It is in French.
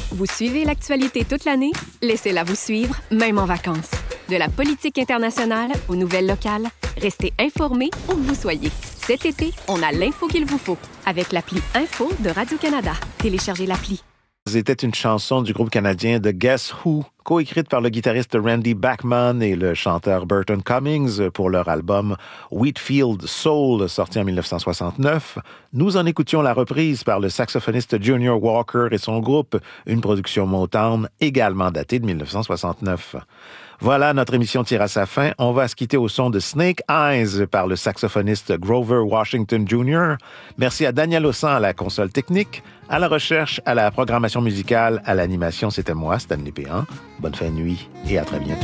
Vous suivez l'actualité toute l'année? Laissez-la vous suivre, même en vacances. De la politique internationale aux nouvelles locales, restez informés où que vous soyez. Cet été, on a l'info qu'il vous faut avec l'appli Info de Radio-Canada. Téléchargez l'appli. C'était une chanson du groupe canadien The Guess Who, coécrite par le guitariste Randy Bachman et le chanteur Burton Cummings pour leur album Wheatfield Soul, sorti en 1969. Nous en écoutions la reprise par le saxophoniste Junior Walker et son groupe, une production Motown également datée de 1969. Voilà, notre émission tire à sa fin. On va se quitter au son de Snake Eyes par le saxophoniste Grover Washington Jr. Merci à Daniel Ossan à la console technique, à la recherche, à la programmation musicale, à l'animation. C'était moi, Stanley Péhan. Bonne fin de nuit et à très bientôt.